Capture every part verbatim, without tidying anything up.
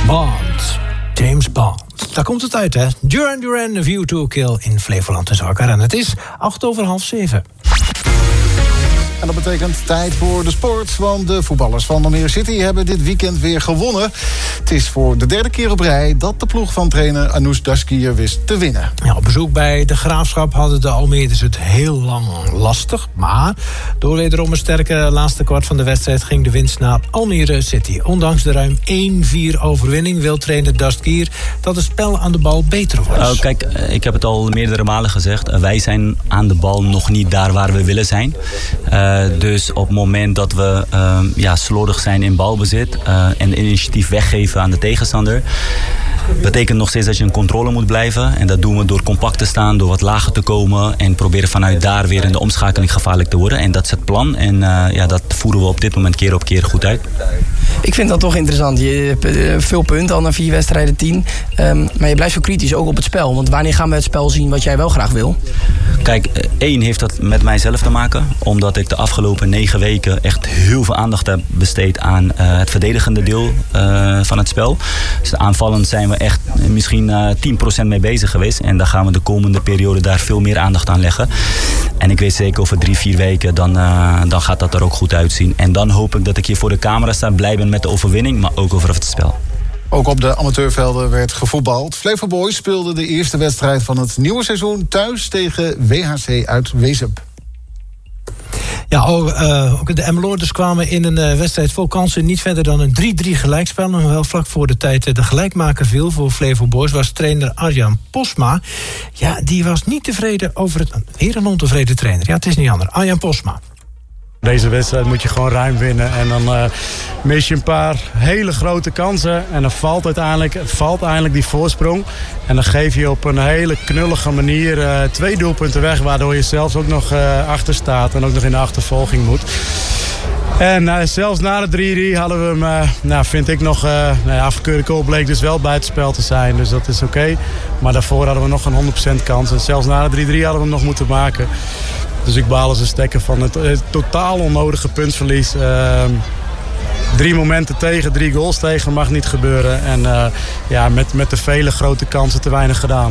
Bond. James Bond. Daar komt het uit, hè? Duran Duran, A View to a Kill in Flevoland en Zwakker. En het is acht over half zeven. En dat betekent tijd voor de sport, want de voetballers van Almere City hebben dit weekend weer gewonnen. Het is voor de derde keer op rij dat de ploeg van trainer Anoush Daskier wist te winnen. Ja, op bezoek bij de Graafschap hadden de Almeerders het heel lang lastig. Maar door wederom een sterke laatste kwart van de wedstrijd ging de winst naar Almere City. Ondanks de ruim één vier overwinning wil trainer Daskier dat het spel aan de bal beter wordt. Uh, kijk, ik heb het al meerdere malen gezegd. Uh, wij zijn aan de bal nog niet daar waar we willen zijn. Uh, dus op het moment dat we uh, ja, slordig zijn in balbezit uh, en initiatief weggeven aan de tegenstander, betekent nog steeds dat je in controle moet blijven. En dat doen we door compact te staan, door wat lager te komen en proberen vanuit daar weer in de omschakeling gevaarlijk te worden. En dat is het plan en uh, ja, dat voeren we op dit moment keer op keer goed uit. Ik vind dat toch interessant. Je hebt veel punten al na vier wedstrijden, tien. Um, maar je blijft zo kritisch ook op het spel. Want wanneer gaan we het spel zien wat jij wel graag wil? Kijk, één heeft dat met mijzelf te maken. Omdat ik de afgelopen negen weken echt heel veel aandacht heb besteed aan uh, het verdedigende deel uh, van het spel. Dus aanvallend zijn we echt misschien uh, tien procent mee bezig geweest. En dan gaan we de komende periode daar veel meer aandacht aan leggen. En ik weet zeker over drie, vier weken, dan, uh, dan gaat dat er ook goed uitzien. En dan hoop ik dat ik hier voor de camera sta, blij ben met de overwinning, maar ook over het spel. Ook op de amateurvelden werd gevoetbald. Flevo Boys speelde de eerste wedstrijd van het nieuwe seizoen thuis tegen W H C uit Wezep. Ja, ook, uh, ook de Emmeloorders kwamen in een uh, wedstrijd vol kansen niet verder dan een drie drie gelijkspel. En wel vlak voor de tijd uh, de gelijkmaker viel voor Flevo Boys was trainer Arjan Posma. Ja, die was niet tevreden over het... Weer een ontevreden trainer. Ja, het is niet anders. Arjan Posma. Deze wedstrijd moet je gewoon ruim winnen. En dan uh, mis je een paar hele grote kansen. En dan valt uiteindelijk, valt eindelijk die voorsprong. En dan geef je op een hele knullige manier uh, twee doelpunten weg. Waardoor je zelfs ook nog uh, achter staat. En ook nog in de achtervolging moet. En uh, zelfs na de drie drie hadden we hem, uh, nou, vind ik nog... Uh, nou ja, afgekeurde goal bleek dus wel bij het spel te zijn. Dus dat is oké. Okay. Maar daarvoor hadden we nog een honderd procent kans. En zelfs na de drie drie hadden we hem nog moeten maken. Dus ik baal als een stekker van het, het totaal onnodige puntverlies. Uh, drie momenten tegen, drie goals tegen, mag niet gebeuren. En uh, ja, met, met de vele grote kansen te weinig gedaan.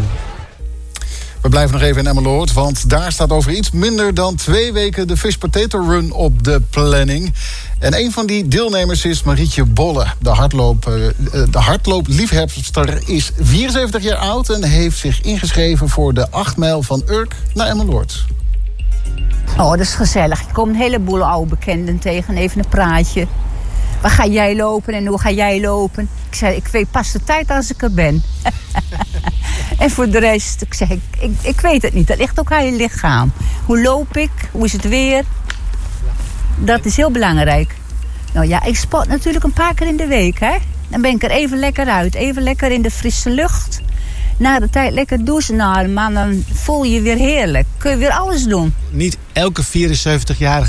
We blijven nog even in Emmeloord, want daar staat over iets minder dan twee weken de Fish Potato Run op de planning. En een van die deelnemers is Marietje Bolle. De, hardloop, de hardloopliefhebster is vierenzeventig jaar oud en heeft zich ingeschreven voor de acht mijl van Urk naar Emmeloord. Oh, dat is gezellig. Ik kom een heleboel oude bekenden tegen, even een praatje. Waar ga jij lopen en hoe ga jij lopen? Ik zei, ik weet pas de tijd als ik er ben. En voor de rest, ik zeg, ik, ik, ik weet het niet. Dat ligt ook aan je lichaam. Hoe loop ik? Hoe is het weer? Dat is heel belangrijk. Nou ja, ik sport natuurlijk een paar keer in de week, hè. Dan ben ik er even lekker uit. Even lekker in de frisse lucht. Na de tijd lekker douchen. Nou man, dan voel je je weer heerlijk. Kun je weer alles doen. Niet elke vierenzeventig jaar